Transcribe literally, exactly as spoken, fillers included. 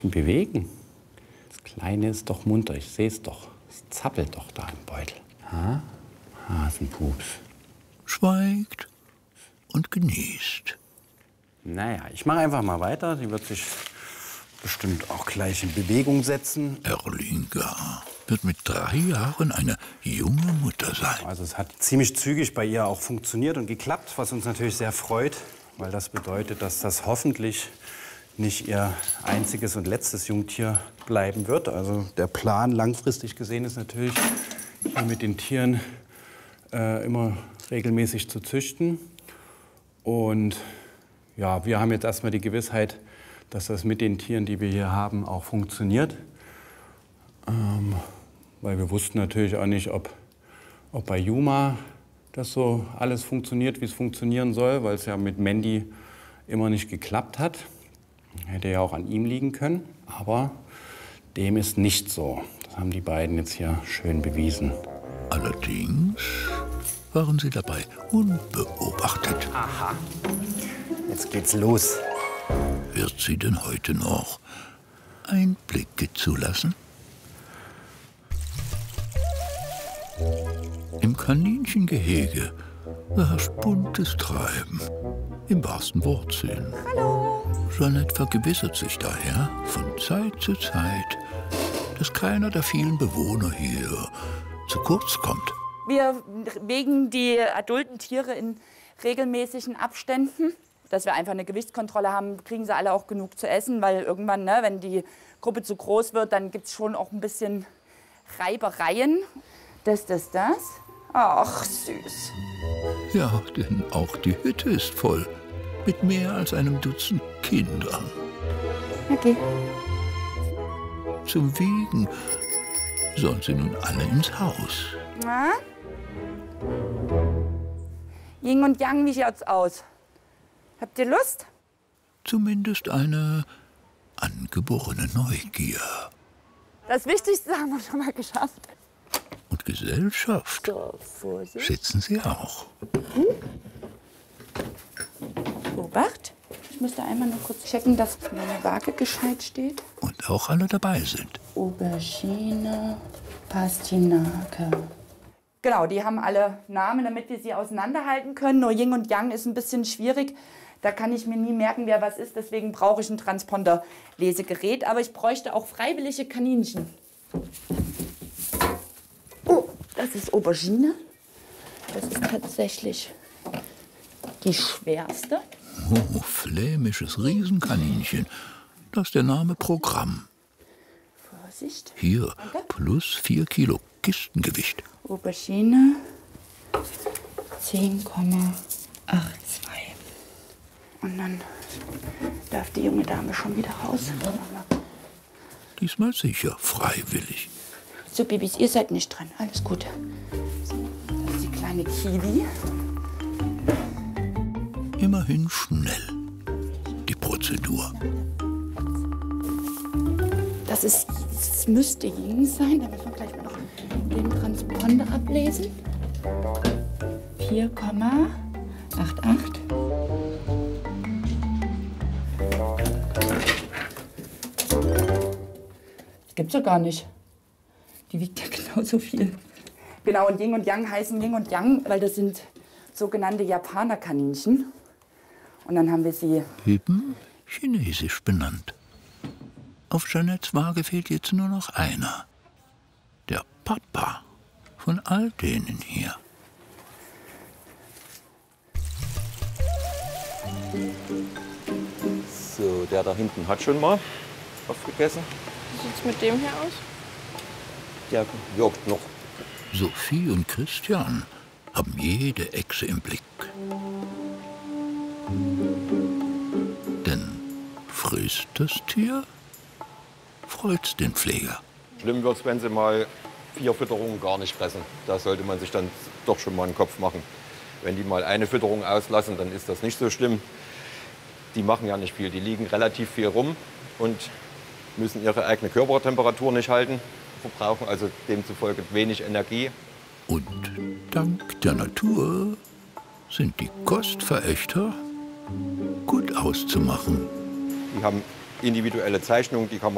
Bewegen. Das Kleine ist doch munter, ich sehe es doch. Es zappelt doch da im Beutel. Ha? Hasenpups. Schweigt und genießt. Naja, ich mache einfach mal weiter. Die wird sich bestimmt auch gleich in Bewegung setzen. Erlinga wird mit drei Jahren eine junge Mutter sein. Also es hat ziemlich zügig bei ihr auch funktioniert und geklappt, was uns natürlich sehr freut, weil das bedeutet, dass das hoffentlich nicht ihr einziges und letztes Jungtier bleiben wird. Also der Plan langfristig gesehen ist natürlich, hier mit den Tieren äh, immer regelmäßig zu züchten. Und ja, wir haben jetzt erstmal die Gewissheit, dass das mit den Tieren, die wir hier haben, auch funktioniert. Ähm, weil wir wussten natürlich auch nicht, ob, ob bei Yuma das so alles funktioniert, wie es funktionieren soll, weil es ja mit Mandy immer nicht geklappt hat. Hätte ja auch an ihm liegen können, aber dem ist nicht so. Das haben die beiden jetzt hier schön bewiesen. Allerdings waren sie dabei unbeobachtet. Aha, jetzt geht's los. Wird sie denn heute noch Einblicke zulassen? Im Kaninchengehege herrscht buntes Treiben, im wahrsten Wortsinn. Hallo. Jeanette vergewissert sich daher von Zeit zu Zeit, dass keiner der vielen Bewohner hier zu kurz kommt. Wir wägen die adulten Tiere in regelmäßigen Abständen, dass wir einfach eine Gewichtskontrolle haben, kriegen sie alle auch genug zu essen, weil irgendwann, ne, wenn die Gruppe zu groß wird, dann gibt es schon auch ein bisschen Reibereien. Das, das, das. Ach, süß. Ja, denn auch die Hütte ist voll mit mehr als einem Dutzend Kindern. Okay. Zum Wiegen sollen sie nun alle ins Haus. Na? Yin und Yang, wie schaut's aus? Habt ihr Lust? Zumindest eine angeborene Neugier. Das Wichtigste haben wir schon mal geschafft. Und Gesellschaft So, Vorsicht. schätzen sie auch. Obacht. Ich müsste einmal nur kurz checken, dass meine Waage gescheit steht. Und auch alle dabei sind. Aubergine, Pastinake. Genau, die haben alle Namen, damit wir sie auseinanderhalten können. Nur Yin und Yang ist ein bisschen schwierig. Da kann ich mir nie merken, wer was ist. Deswegen brauche ich ein Transponder-Lesegerät. Aber ich bräuchte auch freiwillige Kaninchen. Oh, das ist Aubergine. Das ist tatsächlich die schwerste. Oh, flämisches Riesenkaninchen. Das ist der Name Programm. Vorsicht. Hier, Danke. plus vier Kilo Kistengewicht. Aubergine zehn Komma zwei. Und dann darf die junge Dame schon wieder raus. Diesmal sicher freiwillig. So, Babys, ihr seid nicht dran. Alles gut. Das ist die kleine Kiwi. Immerhin schnell. Die Prozedur. Das ist, das müsste Yin sein. Da müssen wir gleich mal noch den Transponder ablesen. vier Komma acht. Das gibt's ja gar nicht. Die wiegt ja genauso viel. Genau, und Yin und Yang heißen Yin und Yang, weil das sind sogenannte Japaner-Kaninchen. Und dann haben wir sie... Eben chinesisch benannt. Auf Jeanettes Waage fehlt jetzt nur noch einer. Der Papa von all denen hier. So, der da hinten hat schon mal aufgegessen. Wie sieht's mit dem hier aus? Der wirkt noch. Sophie und Christian haben jede Echse im Blick. Denn frisst das Tier, freut's den Pfleger. Schlimm wird's, wenn sie mal vier Fütterungen gar nicht fressen. Da sollte man sich dann doch schon mal einen Kopf machen. Wenn die mal eine Fütterung auslassen, dann ist das nicht so schlimm. Die machen ja nicht viel. Die liegen relativ viel rum und müssen ihre eigene Körpertemperatur nicht halten, verbrauchen also demzufolge wenig Energie. Und dank der Natur sind die Kostverächter gut auszumachen. Die haben individuelle Zeichnungen, die kann man